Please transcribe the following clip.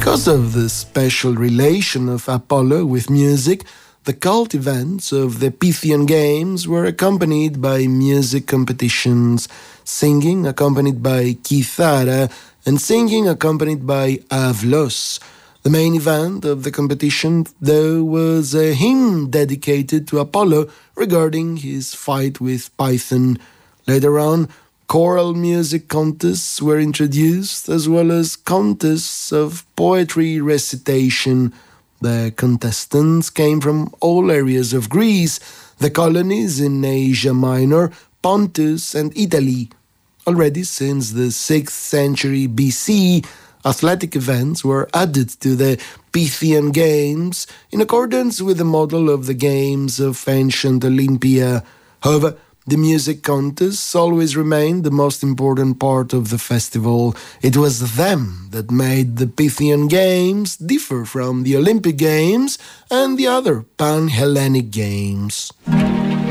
Because of the special relation of Apollo with music, the cult events of the Pythian Games were accompanied by music competitions, singing accompanied by kithara and singing accompanied by avlos. The main event of the competition, though, was a hymn dedicated to Apollo regarding his fight with Python. Later on, choral music contests were introduced, as well as contests of poetry recitation. The contestants came from all areas of Greece, the colonies in Asia Minor, Pontus, and Italy. Already since the 6th century BC, athletic events were added to the Pythian Games in accordance with the model of the games of ancient Olympia. However, the music contests always remained the most important part of the festival. It was them that made the Pythian Games differ from the Olympic Games and the other Pan-Hellenic Games.